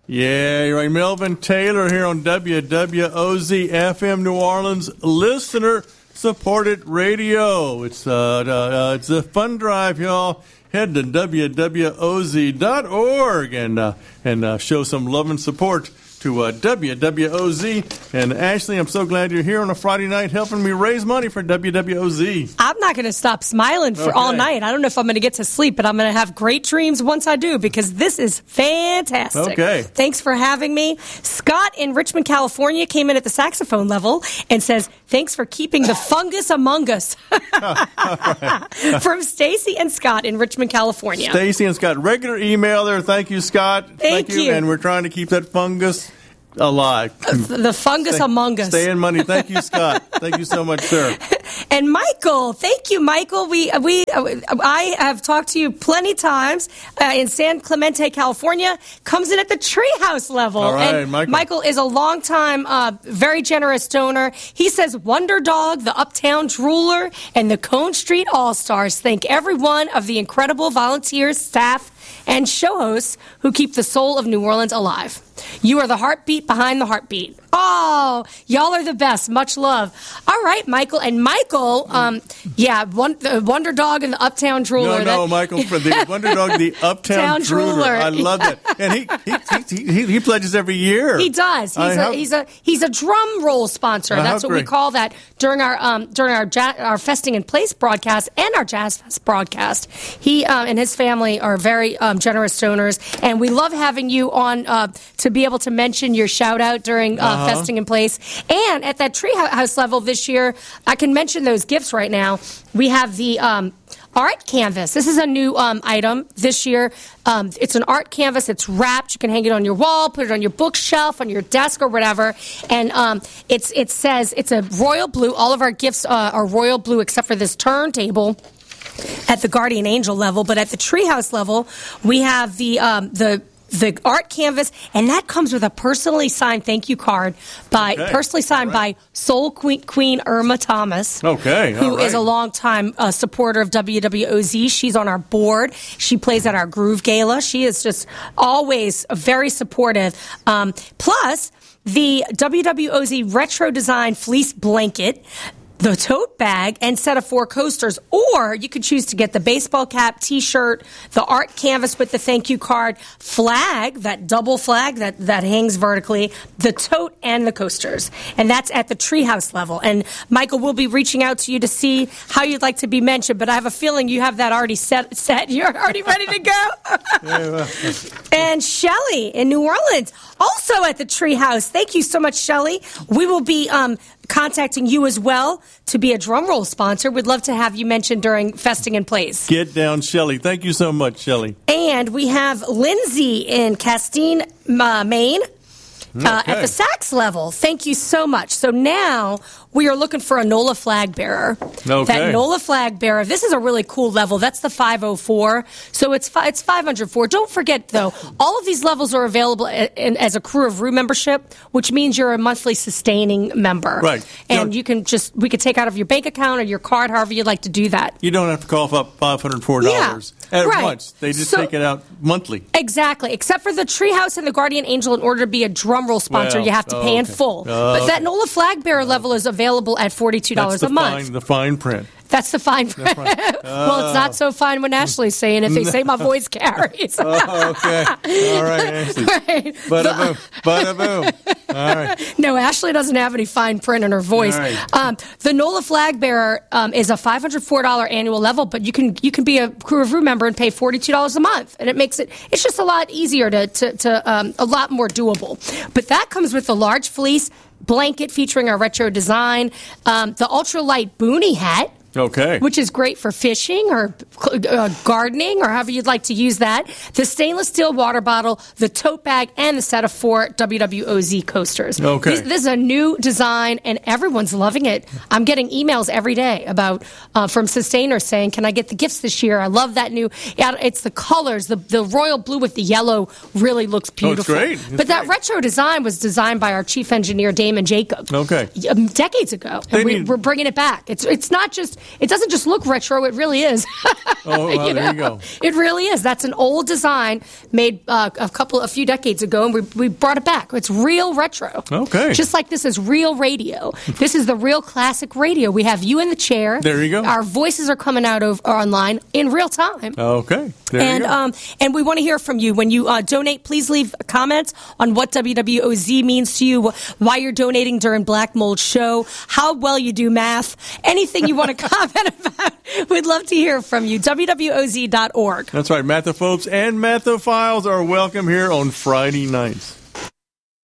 Yeah, you're right. Melvin Taylor here on WWOZ FM New Orleans, listener-supported radio. It's a fun drive, y'all. Head to WWOZ.org and show some love and support to WWOZ. And Ashley, I'm so glad you're here on a Friday night helping me raise money for WWOZ. I'm not going to stop smiling for all night. I don't know if I'm going to get to sleep, but I'm going to have great dreams once I do because this is fantastic. Okay. Thanks for having me. Scott in Richmond, California came in at the saxophone level and says, thanks for keeping the fungus among us. From Stacy and Scott in Richmond, California. Stacy and Scott, regular email there. Thank you, Scott. Thank you. And we're trying to keep that fungus alive. The fungus among us. Stay in money. Thank you, Scott. Thank you so much, sir. And Michael, thank you, Michael. I have talked to you plenty times in San Clemente, California. Comes in at the treehouse level. All right, and Michael is a longtime, very generous donor. He says Wonder Dog, the Uptown Drooler, and the Cone Street All-Stars thank every one of the incredible volunteers, staff, and show hosts who keep the soul of New Orleans alive. You are the heartbeat behind the heartbeat. Oh, y'all are the best. Much love. All right, Michael. And Michael, the Wonder Dog and the Uptown Drooler. No, Michael, for the Wonder Dog, the Uptown Drooler. I love that. And he pledges every year. He does. He's a drum roll sponsor. That's what we call that during our Festing in Place broadcast and our Jazz Fest broadcast. He and his family are very generous donors, and we love having you on to be able to mention your shout out during Festing in Place. And at that treehouse level this year, I can mention those gifts right now. We have the art canvas. This is a new item this year. It's an art canvas. It's wrapped. You can hang it on your wall, put it on your bookshelf, on your desk, or whatever. And it says it's a royal blue. All of our gifts are royal blue except for this turntable at the Guardian Angel level. But at the treehouse level, we have the art canvas, and that comes with a personally signed thank you card by Soul Queen Irma Thomas. Okay, who is a longtime supporter of WWOZ. She's on our board. She plays at our Groove Gala. She is just always very supportive. Plus, the WWOZ retro design fleece blanket, the tote bag, and set of 4 coasters. Or you could choose to get the baseball cap, T-shirt, the art canvas with the thank you card, flag, that double flag that hangs vertically, the tote, and the coasters. And that's at the treehouse level. And Michael, we'll be reaching out to you to see how you'd like to be mentioned, but I have a feeling you have that already set. You're already ready to go. And Shelly in New Orleans, also at the treehouse. Thank you so much, Shelly. We will be contacting you as well to be a drum roll sponsor. We'd love to have you mentioned during Festing in Place. Get down, Shelly. Thank you so much, Shelly. And we have Lindsay in Castine, Maine. At the sax level. Thank you so much. So now we are looking for a NOLA flag bearer. Okay. That NOLA flag bearer, this is a really cool level. That's the 504. So it's 504. Don't forget, though, all of these levels are available as a Crew of Rue membership, which means you're a monthly sustaining member. Right. And we could take out of your bank account or your card, however you'd like to do that. You don't have to cough up $504 at once. They just take it out monthly. Exactly. Except for the Treehouse and the Guardian Angel, in order to be a drum roll sponsor, you have to pay in full. But that NOLA flag bearer level is available at $42 a month. The fine print. That's the fine print. Well, it's not so fine when Ashley's saying if they say my voice carries. Okay. All right, Ashley. Right. Bada boom. Bada boom. All right. No, Ashley doesn't have any fine print in her voice. Right. The NOLA flag bearer is a $504 annual level, but you can be a Crew of Rue member and pay $42 a month, and it's just a lot easier to a lot more doable. But that comes with the large fleece blanket featuring our retro design, the ultralight boonie hat. Okay. Which is great for fishing or gardening or however you'd like to use that. The stainless steel water bottle, the tote bag, and the set of 4 WWOZ coasters. Okay. This is a new design, and everyone's loving it. I'm getting emails every day about from sustainers saying, can I get the gifts this year? I love that new. It's the colors. The royal blue with the yellow really looks beautiful. Oh, it's great. That retro design was designed by our chief engineer, Damon Jacob. Okay. Decades ago. And we're bringing it back. It's not just it doesn't just look retro, it really is. Oh, well, there you go. It really is. That's an old design made a few decades ago, and we brought it back. It's real retro. Okay. Just like this is real radio. This is the real classic radio. We have you in the chair. There you go. Our voices are coming out online in real time. Okay. There you go. And we want to hear from you. When you donate, please leave comments on what WWOZ means to you, why you're donating during Black Mold Show, how well you do math, anything you want to comment about. We'd love to hear from you. WWOZ.org. That's right. Mathophobes and mathophiles are welcome here on Friday nights.